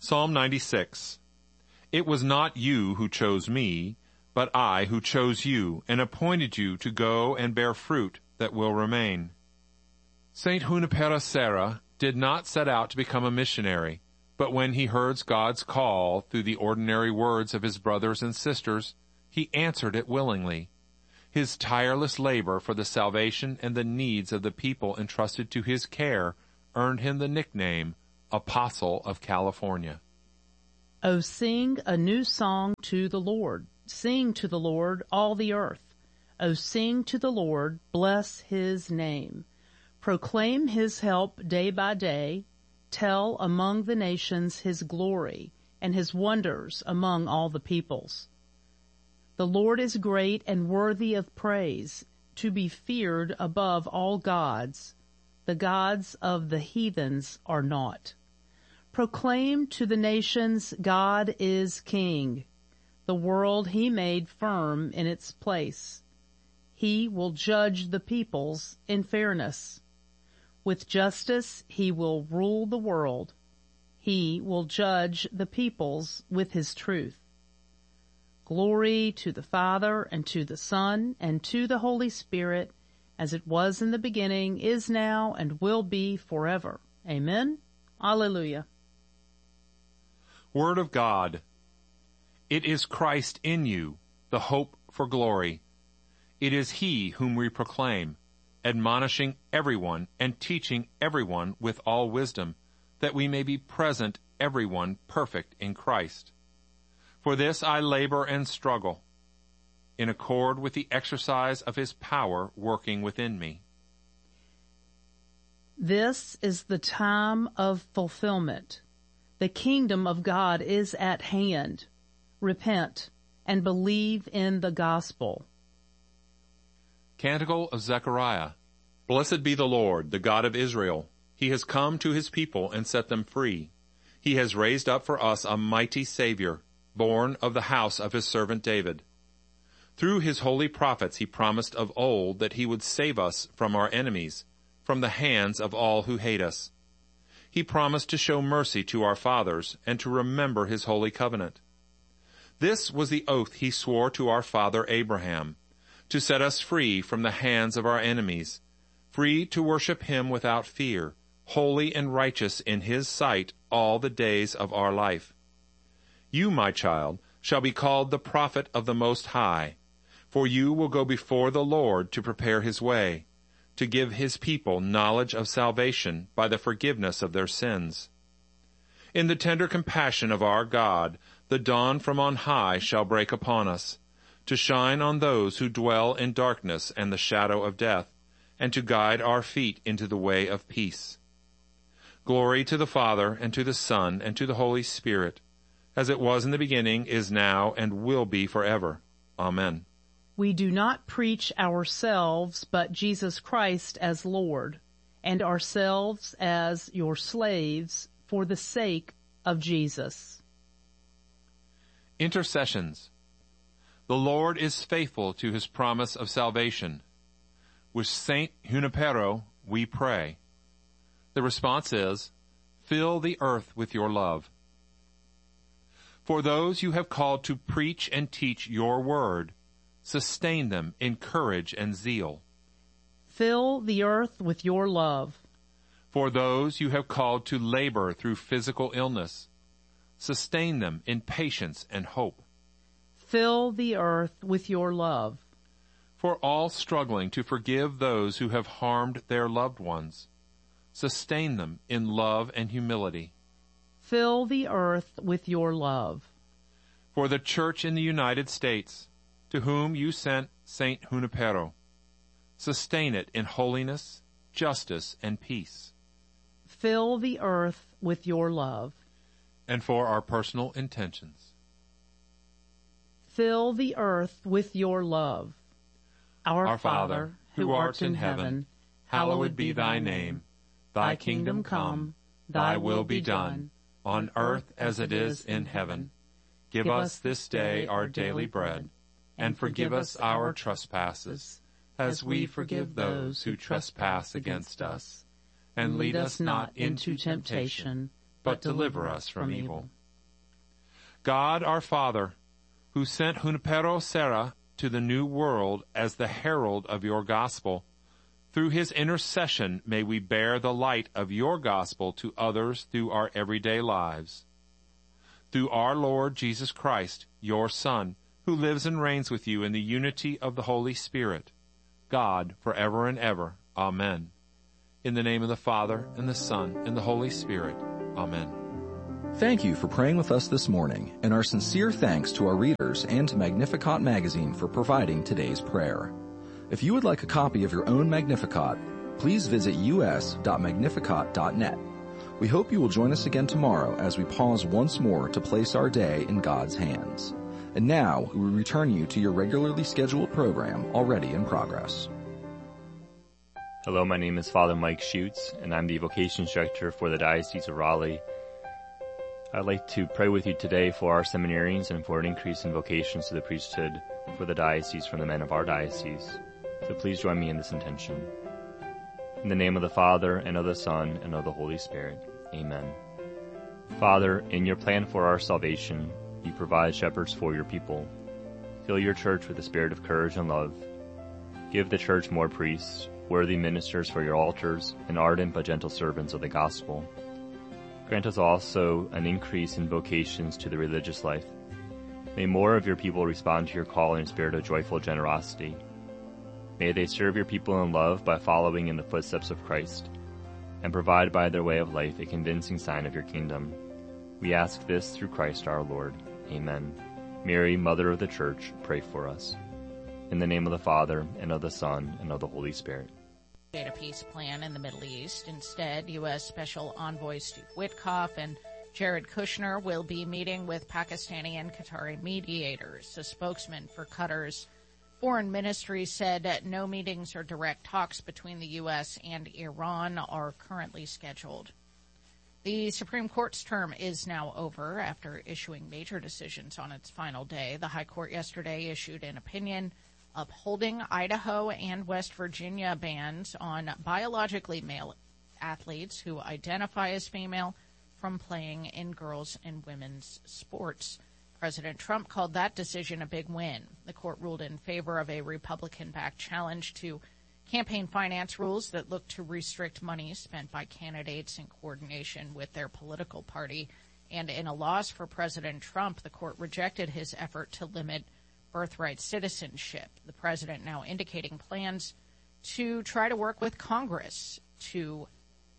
Psalm 96. It was not you who chose me, but I who chose you and appointed you to go and bear fruit that will remain. St. Junipero Serra did not set out to become a missionary, but when he heard God's call through the ordinary words of his brothers and sisters, he answered it willingly. His tireless labor for the salvation and the needs of the people entrusted to his care earned him the nickname Apostle of California. Oh, sing a new song to the Lord. Sing to the Lord, all the earth. Oh, sing to the Lord, bless his name. Proclaim his help day by day. Tell among the nations his glory and his wonders among all the peoples. The Lord is great and worthy of praise, to be feared above all gods. The gods of the heathens are naught. Proclaim to the nations, God is King. The world he made firm in its place. He will judge the peoples in fairness. With justice he will rule the world. He will judge the peoples with his truth. Glory to the Father, and to the Son, and to the Holy Spirit, as it was in the beginning, is now, and will be forever. Amen. Alleluia. Word of God. It is Christ in you, the hope for glory. It is he whom we proclaim, admonishing everyone and teaching everyone with all wisdom, that we may be present everyone perfect in Christ. For this I labor and struggle, in accord with the exercise of his power working within me. This is the time of fulfillment. The kingdom of God is at hand. Repent and believe in the gospel. Canticle of Zechariah. Blessed be the Lord, the God of Israel. He has come to his people and set them free. He has raised up for us a mighty Savior, born of the house of his servant David. Through his holy prophets he promised of old that he would save us from our enemies, from the hands of all who hate us. He promised to show mercy to our fathers and to remember his holy covenant. This was the oath he swore to our father Abraham, to set us free from the hands of our enemies, free to worship him without fear, holy and righteous in his sight all the days of our life. You, my child, shall be called the prophet of the Most High, for you will go before the Lord to prepare his way, to give his people knowledge of salvation by the forgiveness of their sins. In the tender compassion of our God, the dawn from on high shall break upon us, to shine on those who dwell in darkness and the shadow of death, and to guide our feet into the way of peace. Glory to the Father, and to the Son, and to the Holy Spirit, as it was in the beginning, is now, and will be forever. Amen. We do not preach ourselves, but Jesus Christ as Lord, and ourselves as your slaves for the sake of Jesus. Intercessions. The Lord is faithful to his promise of salvation. With Saint Junipero we pray. The response is, fill the earth with your love. For those you have called to preach and teach your word, sustain them in courage and zeal. Fill the earth with your love. For those you have called to labor through physical illness, sustain them in patience and hope. Fill the earth with your love. For all struggling to forgive those who have harmed their loved ones, sustain them in love and humility. Fill the earth with your love. For the Church in the United States, to whom you sent Saint Junipero, sustain it in holiness, justice, and peace. Fill the earth with your love. And for our personal intentions. Fill the earth with your love. Our Father, who art in heaven, hallowed be thy name. Thy kingdom come, thy will be done, on earth as it is in heaven. Give us this day our daily bread, and forgive us our trespasses, as we forgive those who trespass against us. And lead us not into temptation, but deliver us from evil. God our Father, who sent Junipero Serra to the New World as the herald of your gospel, through his intercession may we bear the light of your gospel to others through our everyday lives. Through our Lord Jesus Christ, your Son, who lives and reigns with you in the unity of the Holy Spirit, God, forever and ever. Amen. In the name of the Father, and the Son, and the Holy Spirit. Amen. Thank you for praying with us this morning, and our sincere thanks to our readers and to Magnificat Magazine for providing today's prayer. If you would like a copy of your own Magnificat, please visit us.magnificat.net. We hope you will join us again tomorrow as we pause once more to place our day in God's hands. And now, we return you to your regularly scheduled program already in progress. Hello, my name is Father Mike Schutz, and I'm the Vocations Director for the Diocese of Raleigh. I'd like to pray with you today for our seminarians and for an increase in vocations to the priesthood for the diocese from the men of our diocese. So please join me in this intention. In the name of the Father, and of the Son, and of the Holy Spirit. Amen. Father, in your plan for our salvation, you provide shepherds for your people. Fill your church with the spirit of courage and love. Give the church more priests, worthy ministers for your altars, and ardent but gentle servants of the gospel. Grant us also an increase in vocations to the religious life. May more of your people respond to your call in a spirit of joyful generosity. May they serve your people in love by following in the footsteps of Christ, and provide by their way of life a convincing sign of your kingdom. We ask this through Christ our Lord. Amen. Mary, Mother of the Church, pray for us. In the name of the Father, and of the Son, and of the Holy Spirit. A peace plan in the Middle East. Instead, U.S. Special Envoy Steve Witkoff and Jared Kushner will be meeting with Pakistani and Qatari mediators. A spokesman for Qatar's foreign ministry said that no meetings or direct talks between the U.S. and Iran are currently scheduled. The Supreme Court's term is now over after issuing major decisions on its final day. The High Court yesterday issued an opinion upholding Idaho and West Virginia bans on biologically male athletes who identify as female from playing in girls' and women's sports. President Trump called that decision a big win. The court ruled in favor of a Republican-backed challenge to campaign finance rules that look to restrict money spent by candidates in coordination with their political party. And in a loss for President Trump, the court rejected his effort to limit birthright citizenship. The president now indicating plans to try to work with Congress to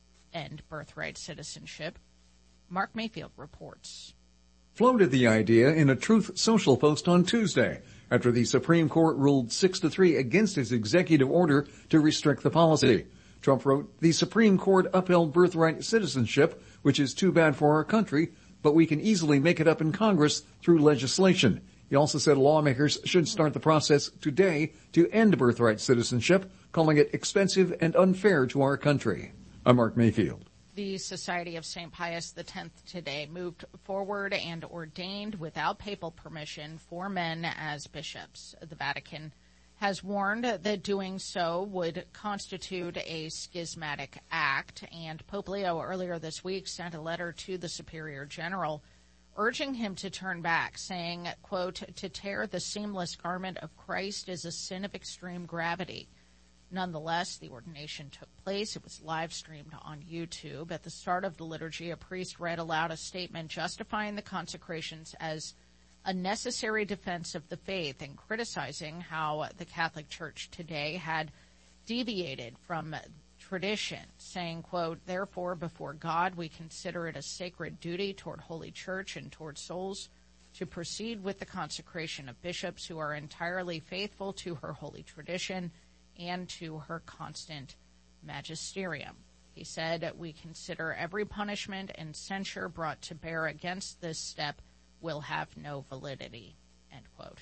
end birthright citizenship. Mark Mayfield reports. Floated the idea in a Truth Social post on Tuesday after the Supreme Court ruled 6-3 against his executive order to restrict the policy. Trump wrote, "The Supreme Court upheld birthright citizenship, which is too bad for our country, but we can easily make it up in Congress through legislation." He also said lawmakers should start the process today to end birthright citizenship, calling it expensive and unfair to our country. I'm Mark Mayfield. The Society of St. Pius X today moved forward and ordained without papal permission 4 men as bishops. The Vatican has warned that doing so would constitute a schismatic act, and Pope Leo earlier this week sent a letter to the Superior General urging him to turn back, saying, quote, "To tear the seamless garment of Christ is a sin of extreme gravity." Nonetheless, the ordination took place. It was live streamed on YouTube. At the start of the liturgy, a priest read aloud a statement justifying the consecrations as a necessary defense of the faith and criticizing how the Catholic Church today had deviated from tradition, saying, quote, "Therefore, before God, we consider it a sacred duty toward Holy Church and toward souls to proceed with the consecration of bishops who are entirely faithful to her holy tradition and to her constant magisterium." He said, "We consider every punishment and censure brought to bear against this step will have no validity," end quote.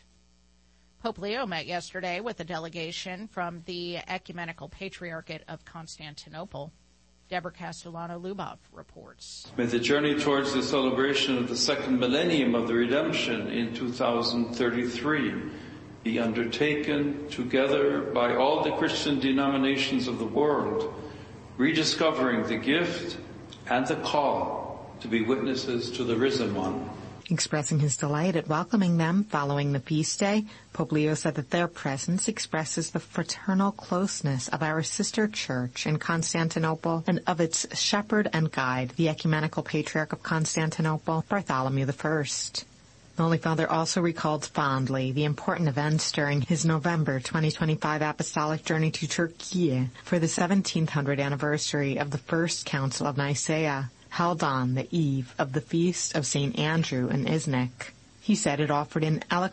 Pope Leo met yesterday with a delegation from the Ecumenical Patriarchate of Constantinople. Deborah Castellano-Lubov reports. May the journey towards the celebration of the second millennium of the Redemption in 2033 be undertaken together by all the Christian denominations of the world, rediscovering the gift and the call to be witnesses to the risen one. Expressing his delight at welcoming them following the feast day, Pope Leo said that their presence expresses the fraternal closeness of our sister church in Constantinople and of its shepherd and guide, the ecumenical patriarch of Constantinople, Bartholomew I. The Holy Father also recalled fondly the important events during his November 2025 apostolic journey to Turkey for the 1700th anniversary of the First Council of Nicaea, held on the eve of the feast of St. Andrew in Iznik. He said it offered an eloquent